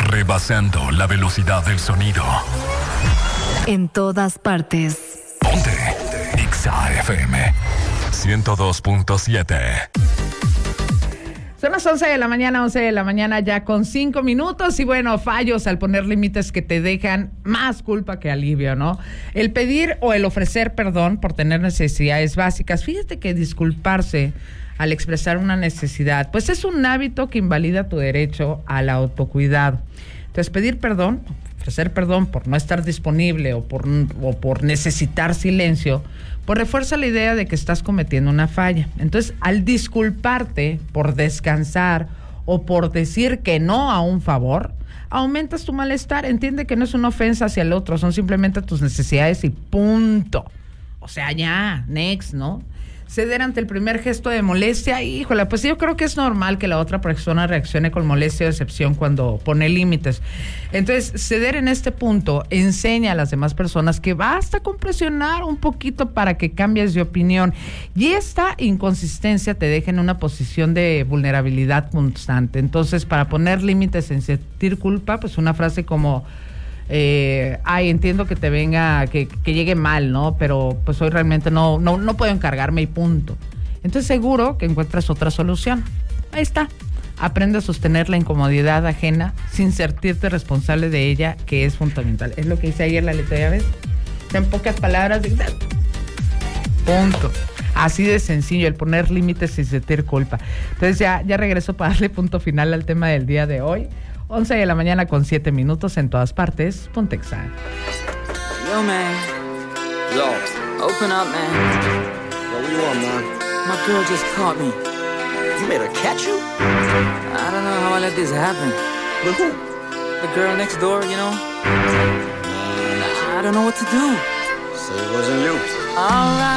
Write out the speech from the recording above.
rebasando la velocidad del sonido. En todas partes. Ponte Exa FM 102.7. Son las 11 de la mañana ya con 5 minutos y bueno, fallos al poner límites que te dejan más culpa que alivio, ¿no? El pedir o el ofrecer perdón por tener necesidades básicas. Fíjate que disculparse al expresar una necesidad, pues es un hábito que invalida tu derecho al autocuidado. Entonces, pedir perdón, ofrecer perdón por no estar disponible o por necesitar silencio, pues refuerza la idea de que estás cometiendo una falla. Entonces, al disculparte por descansar o por decir que no a un favor, aumentas tu malestar. Entiende que no es una ofensa hacia el otro, son simplemente tus necesidades y punto. O sea, ya, next, ¿no? Ceder ante el primer gesto de molestia, híjole, pues yo creo que es normal que la otra persona reaccione con molestia o decepción cuando pone límites. Entonces, ceder en este punto enseña a las demás personas que basta con presionar un poquito para que cambies de opinión. Y esta inconsistencia te deja en una posición de vulnerabilidad constante. Entonces, para poner límites sin sentir culpa, pues una frase como... entiendo que te venga, que llegue mal, ¿no? Pero pues hoy realmente no puedo encargarme y punto. Entonces seguro que encuentras otra solución. Ahí está. Aprende a sostener la incomodidad ajena sin sentirte responsable de ella, que es fundamental. Es lo que hice ayer la letra, ¿ya ves? En pocas palabras, punto. Así de sencillo, el poner límites sin sentir culpa. Entonces ya regreso para darle punto final al tema del día de hoy. 11 de la mañana con 7 minutos en todas partes. Ponte Exa. Yo, man. Yo. Open up, man. Yo, what you want, man? My girl just caught me. You made her catch you? I don't know how I let this happen. With who? The girl next door, you know? I don't know what to do. So it wasn't you. All right.